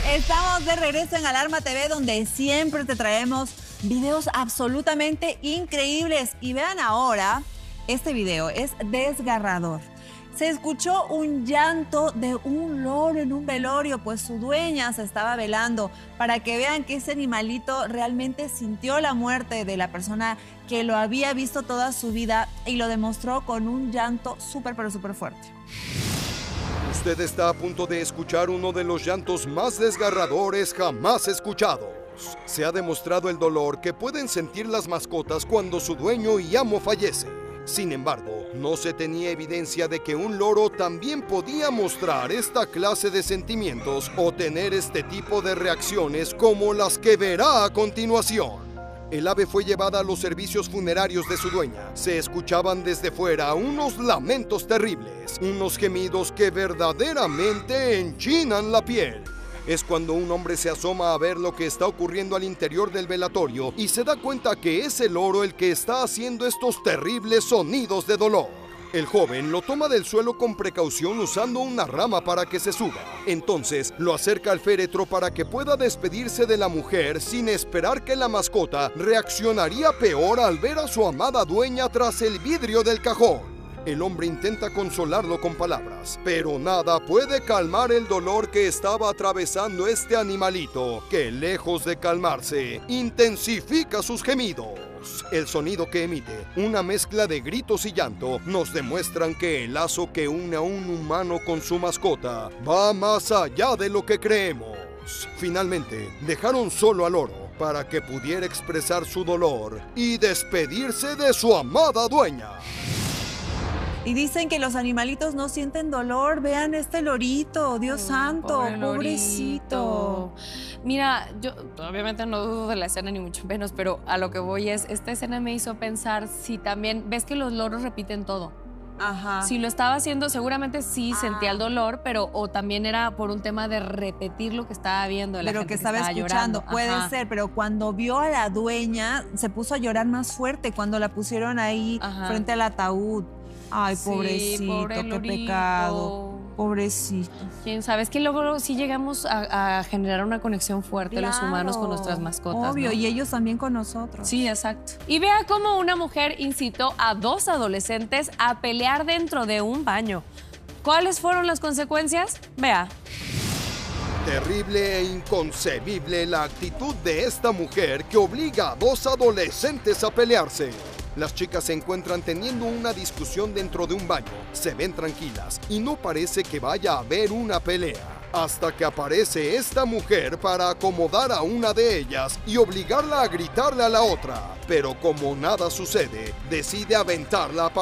Estamos de regreso en Alarma TV, donde siempre te traemos videos absolutamente increíbles. Y vean ahora, este video es desgarrador. Se escuchó un llanto de un loro en un velorio, pues su dueña se estaba velando, para que vean que ese animalito realmente sintió la muerte de la persona que lo había visto toda su vida y lo demostró con un llanto súper, pero súper fuerte. Usted está a punto de escuchar uno de los llantos más desgarradores jamás escuchados. Se ha demostrado el dolor que pueden sentir las mascotas cuando su dueño y amo fallece. Sin embargo, no se tenía evidencia de que un loro también podía mostrar esta clase de sentimientos o tener este tipo de reacciones como las que verá a continuación. El ave fue llevada a los servicios funerarios de su dueña. Se escuchaban desde fuera unos lamentos terribles, unos gemidos que verdaderamente enchinan la piel. Es cuando un hombre se asoma a ver lo que está ocurriendo al interior del velatorio y se da cuenta que es el loro el que está haciendo estos terribles sonidos de dolor. El joven lo toma del suelo con precaución usando una rama para que se suba. Entonces lo acerca al féretro para que pueda despedirse de la mujer sin esperar que la mascota reaccionaría peor al ver a su amada dueña tras el vidrio del cajón. El hombre intenta consolarlo con palabras, pero nada puede calmar el dolor que estaba atravesando este animalito, que lejos de calmarse, intensifica sus gemidos. El sonido que emite, una mezcla de gritos y llanto, nos demuestran que el lazo que une a un humano con su mascota va más allá de lo que creemos. Finalmente, dejaron solo al loro para que pudiera expresar su dolor y despedirse de su amada dueña. Y dicen que los animalitos no sienten dolor. Vean este lorito, Dios santo, pobrecito. Mira, yo obviamente no dudo de la escena ni mucho menos, pero a lo que voy es, esta escena me hizo pensar si también, ves que los loros repiten todo. Ajá. Si lo estaba haciendo, seguramente sí sentía el dolor, pero o también era por un tema de repetir lo que estaba viendo. Pero que estaba escuchando, puede ser, pero cuando vio a la dueña, se puso a llorar más fuerte cuando la pusieron ahí frente al ataúd. Ay, sí, pobrecito, qué pecado. Pobrecito. Quién sabe, es que luego sí llegamos a generar una conexión fuerte los humanos con nuestras mascotas. Obvio, ¿no? Y ellos también con nosotros. Sí, exacto. Y vea cómo una mujer incitó a 2 adolescentes a pelear dentro de un baño. ¿Cuáles fueron las consecuencias? Vea. Terrible e inconcebible la actitud de esta mujer que obliga a 2 adolescentes a pelearse. Las chicas se encuentran teniendo una discusión dentro de un baño, se ven tranquilas y no parece que vaya a haber una pelea. Hasta que aparece esta mujer para acomodar a una de ellas y obligarla a gritarle a la otra. Pero como nada sucede, decide aventarla para